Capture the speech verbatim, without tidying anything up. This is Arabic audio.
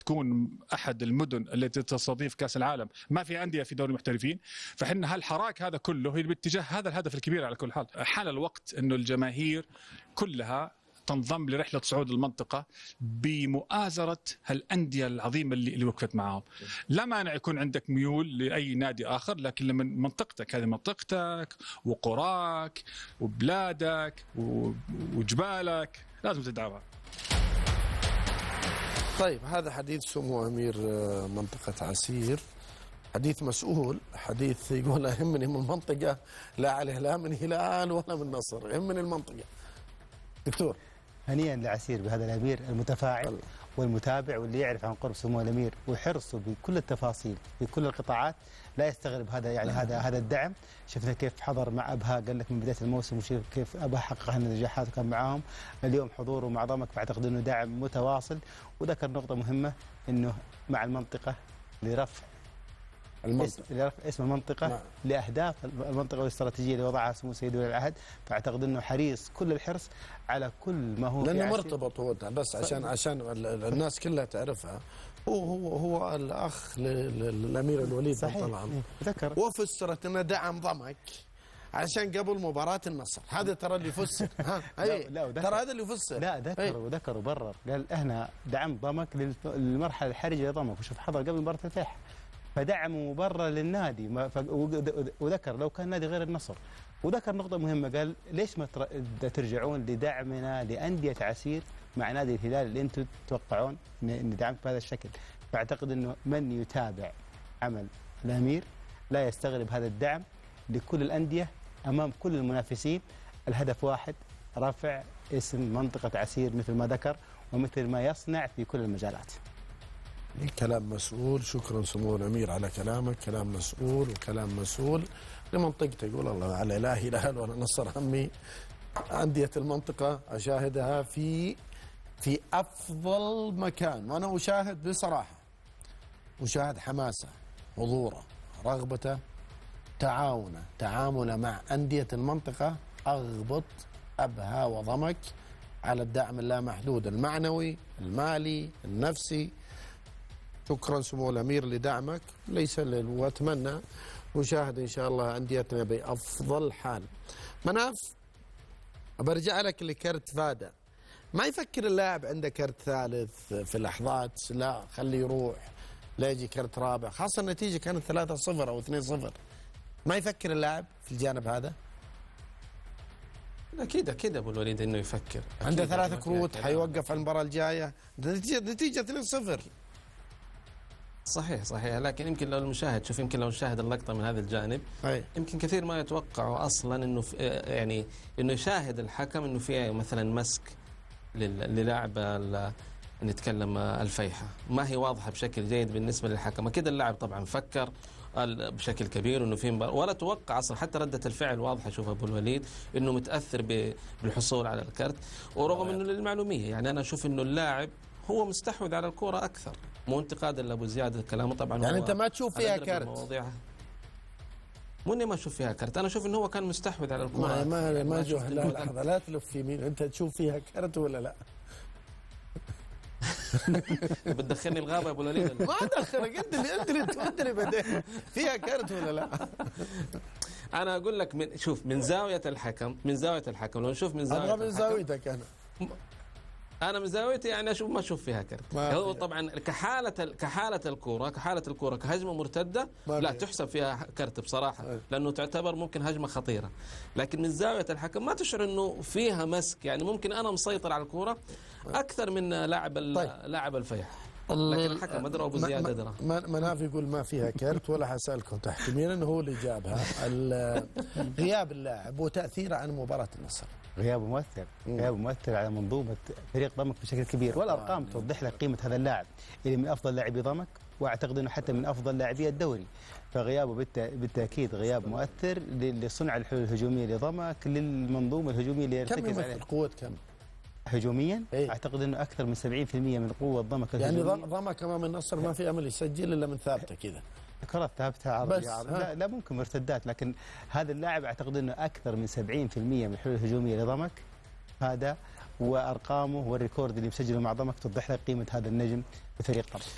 تكون احد المدن التي تستضيف كاس العالم ما في انديه في دوري المحترفين، فحنا هالحراك هذا كله هي باتجاه هذا الهدف الكبير. على كل حال حان الوقت انه الجماهير كلها تنضم لرحله صعود المنطقه بمؤازره هالانديه العظيمه اللي اللي وقفت معاهم. لا مانع يكون عندك ميول لاي نادي اخر، لكن لما منطقتك هذه منطقتك وقراك وبلادك وجبالك لازم تدعمها. طيب هذا حديث سمو أمير منطقة عسير، حديث مسؤول، حديث يقول يهمني من المنطقة، لا عليه لا من هلال ولا من نصر، يهمني المنطقة. دكتور هنيئا لعسير بهذا الأمير المتفاعل الله. والمتابع واللي يعرف عن قرب سمو الأمير وحرصه بكل التفاصيل في كل القطاعات، لا يستغرب هذا يعني هذا هذا الدعم. شفنا كيف حضر مع أبها، قال لك من بداية الموسم وشوف كيف أبها حقق النجاحات وكان معاهم. اليوم حضوره مع ضمك بعتقد أنه دعم متواصل، وذكر نقطة مهمة أنه مع المنطقة لرفع المنطقة لرفع اسم المنطقة نعم. لأهداف المنطقة والاستراتيجية اللي وضعها سمو سيد ولي العهد، فأعتقد أنه حريص كل الحرص على كل ما هو لأنه مرتبط هو بس عشان عشان الناس كلها تعرفها. هو هو هو الأخ للأمير الوليد بن طلال، ذكر وفسرت أنه دعم ضمك عشان قبل مباراة النصر. هذا ترى اللي يفسر ها أي ترى هذا اللي يفسر. لا ذكر وذكر وبرر، قال احنا دعم ضمك للمرحلة الحرجة لضمك، وشوف حضر قبل مباراة الفيحاء فدعم مبرر للنادي. وذكر لو كان نادي غير النصر، وذكر نقطة مهمة، قال ليش ما ترجعون لدعمنا لأندية عسير مع نادي الهلال اللي أنتم تتوقعون أن دعمت بهذا الشكل. فأعتقد أنه من يتابع عمل الأمير لا يستغرب هذا الدعم لكل الأندية أمام كل المنافسين. الهدف واحد، رفع اسم منطقة عسير مثل ما ذكر ومثل ما يصنع في كل المجالات. كلام مسؤول. شكرا سمو الأمير على كلامك، كلام مسؤول وكلام مسؤول لمنطقته. يقول الله على لا هلال ولا نصر، همي أندية المنطقة أشاهدها في في أفضل مكان، وأنا أشاهد بصراحة، أشاهد حماسة، حضوره، رغبته، تعاونه، تعامله مع أندية المنطقة. أغبط أبها وضمك على الدعم اللامحدود المعنوي المالي النفسي. شكرا سمو الأمير لدعمك، ليس وأتمنى نشاهد إن شاء الله أنديتنا بأفضل حال. مناف، برجع لك لكرت فادا. ما يفكر اللاعب عنده كرت ثالث في لحظات، لا خليه يروح لا يجي كرت رابع، خاصة النتيجة كانت ثلاثة صفر أو اثنين صفر. ما يفكر اللاعب في الجانب هذا؟ أكيد أكيد أبو الوليد إنه يفكر. عنده ثلاثة كروت حيوقف المباراة الجاية، نتيجة اثنين صفر. صحيح صحيح، لكن يمكن لو المشاهد شوف يمكن لو نشاهد اللقطة من هذا الجانب أي. يمكن كثير ما يتوقعوا أصلا إنه يعني إنه يشاهد الحكم إنه في مثلا مسك للاعب نتكلم الفيحاء، ما هي واضحة بشكل جيد بالنسبة للحكم. كده اللاعب طبعا فكر بشكل كبير انه في مباراة، ولا توقع اصلا حتى ردة الفعل واضحة. شوف ابو الوليد انه متاثر بالحصول على الكرت، ورغم انه للمعلومية يعني انا اشوف انه اللاعب هو مستحوذ على الكرة اكثر، مو انتقادا لابو زياد كلامه طبعا. يعني انت ما تشوف فيها كرت؟ مو اني ما اشوف فيها كرت، انا اشوف انه هو كان مستحوذ على الكرة. ما ما ما جوه لا لحظة، لا تلف يمين، انت تشوف فيها كرت ولا لا؟ بتدخلني الغابة يا ابو الوليد؟ ما ادخلك، انت اللي انت اللي انت اللي بديت فيها كرت ولا لا؟ انا اقول لك من شوف من زاوية الحكم، من زاوية الحكم لو نشوف من زاوية الحكم، من زاويتك انا انا من زاويتي يعني اشوف ما اشوف فيها كرت. هو طبعا كحالة كحالة الكرة كحالة الكرة كهجمة مرتدة لا تحسب فيها كرت بصراحة، لانه تعتبر ممكن هجمة خطيرة. لكن من زاوية الحكم ما تشعر انه فيها مسك، يعني ممكن انا مسيطر على الكرة اكثر من لاعب لاعب الفيحاء، لكن الحكم ادرى ابو زياد ادرى. مناف يقول ما فيها كرت ولا حسألكم تحكمين انه هو اللي جابها. غياب اللاعب وتأثيره عن مباراة النصر. غيابه مؤثر، غيابه مؤثر على منظومة فريق ضمك بشكل كبير، والأرقام توضح لك قيمة هذا اللاعب اللي من أفضل لاعبي ضمك، وأعتقد أنه حتى من أفضل لاعبي الدوري. فغيابه بالتأكيد غياب مؤثر لصنع الحلول الهجومية لضمك، للمنظومة الهجومية اللي يرتكز عليها. كم قوة كم؟ هجوميا ايه؟ اعتقد انه اكثر من سبعين بالمئة من قوه ضمك يعني ضمك امام النصر ما في امل يسجل الا من ثابته كذا، كرات ثابته عرضيه لا, لا ممكن مرتدات، لكن هذا اللاعب اعتقد انه اكثر من سبعين بالمئة من الحلول الهجوميه لضمك هذا، وارقامه والريكورد اللي مسجله مع ضمك توضح لك قيمه هذا النجم بفريق ضمك.